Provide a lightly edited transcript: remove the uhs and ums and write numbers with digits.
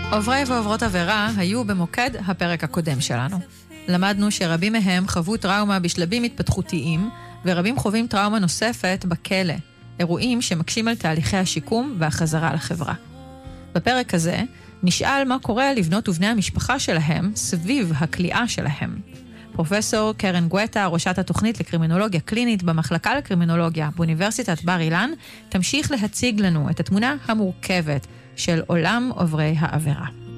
עוברי ועוברות עבירה היו במוקד הפרק הקודם שלנו. למדנו שרבים מהם חוו טראומה בשלבים התפתחותיים, ורבים חווים טראומה נוספת בכלא, אירועים שמקשים על תהליכי השיקום והחזרה לחברה. בפרק הזה נשאל מה קורה לבנות ובני המשפחה שלהם סביב הכליאה שלהם. פרופסור קרן גואטה, ראשת התוכנית לקרימינולוגיה קלינית במחלקה לקרימינולוגיה באוניברסיטת בר אילן, תמשיך להציג לנו את התמונה המורכבת של עולם עוברי העבירה.